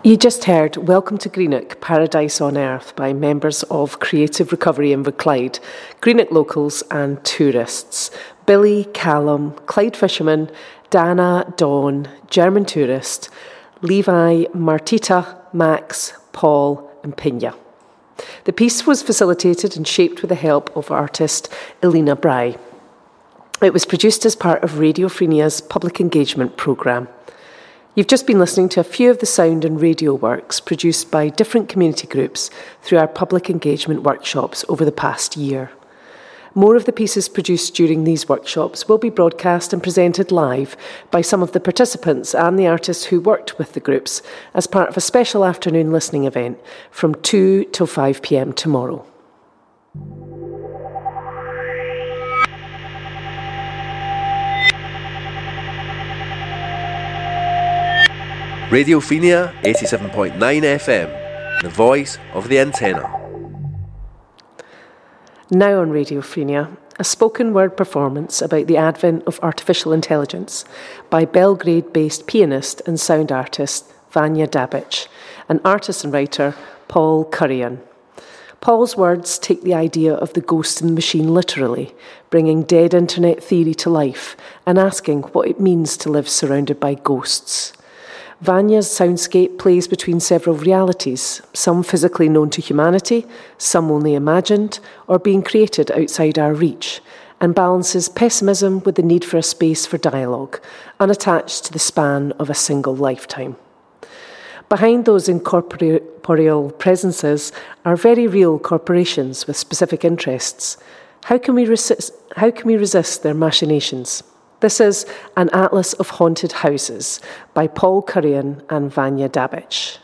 You just heard Welcome to Greenock, Paradise on Earth by members of Creative Recovery Inverclyde, Greenock locals and tourists. Billy, Callum, Clyde Fisherman, Dana, Dawn, German tourist, Levi, Martita, Max, Paul and Pina. The piece was facilitated and shaped with the help of artist Elena Bry. It was produced as part of Radio Frenia's public engagement programme. You've just been listening to a few of the sound and radio works produced by different community groups through our public engagement workshops over the past year. More of the pieces produced during these workshops will be broadcast and presented live by some of the participants and the artists who worked with the groups as part of a special afternoon listening event from 2 till 5 p.m. tomorrow. Radio Frenia 87.9 FM, the voice of the antenna. Now on Radio Frenia, a spoken word performance about the advent of artificial intelligence by Belgrade-based pianist and sound artist Vanja Dabic and artist and writer Paul Currian. Paul's words take the idea of the ghost in the machine literally, bringing dead internet theory to life and asking what it means to live surrounded by ghosts. Vanya's soundscape plays between several realities, some physically known to humanity, some only imagined, or being created outside our reach, and balances pessimism with the need for a space for dialogue, unattached to the span of a single lifetime. Behind those incorporeal presences are very real corporations with specific interests. How can we resist their machinations? This is An Atlas of Haunted Houses by Paul Currian and Vanja Dabic.